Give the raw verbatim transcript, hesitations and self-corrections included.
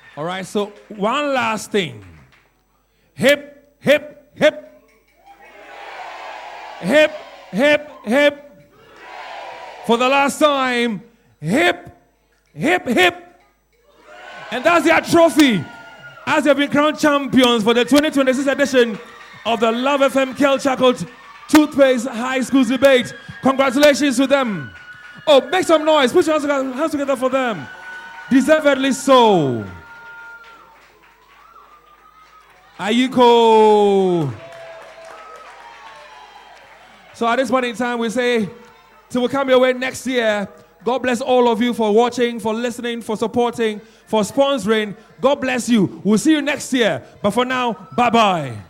All right, so one last thing. Hip, hip, hip. Hip, hip, hip. For the last time, hip, hip, hip. And that's their trophy. As they have been crowned champions for the twenty twenty-six edition of the Love F M Kelchaco Toothpaste High School Debate. Congratulations to them. Oh, make some noise. Put your hands together, hands together for them. Deservedly so. Ayuko. So at this point in time, we say, till we come your way next year, God bless all of you for watching, for listening, for supporting, for sponsoring. God bless you. We'll see you next year. But for now, bye-bye.